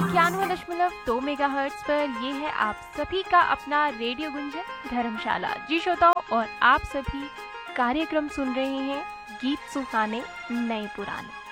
91.2 megahertz पर ये है आप सभी का अपना रेडियो गुंजन धर्मशाला। जी श्रोताओं, और आप सभी कार्यक्रम सुन रहे हैं गीत सुहाने नए पुराने।